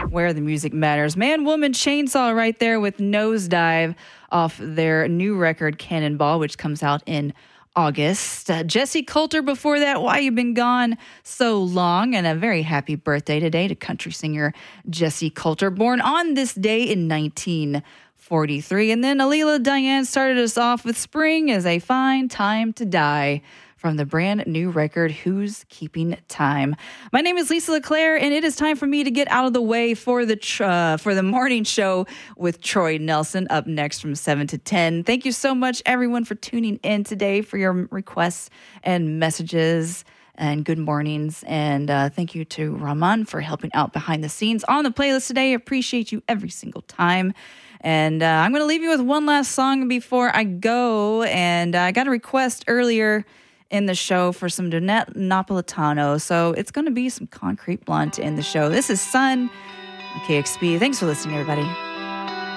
where the music matters. Man, Woman, Chainsaw right there with Nosedive off their new record, Cannonball, which comes out in August. Jesse Coulter before that, Why You Been Gone So Long, and a very happy birthday today to country singer Jesse Coulter, born on this day in 1943. And then Alila Diane started us off with Spring is a Fine Time to Die from the brand new record, Who's Keeping Time? My name is Lisa LeClaire, and it is time for me to get out of the way for the morning show with Troy Nelson up next from 7 to 10. Thank you so much, everyone, for tuning in today, for your requests and messages and good mornings. And thank you to Rahman for helping out behind the scenes on the playlist today. Appreciate you every single time. And I'm going to leave you with one last song before I go. And I got a request earlier in the show for some Donette Napolitano. So it's going to be some Concrete Blunt in the show. This is Sun on KXP. Thanks for listening, everybody.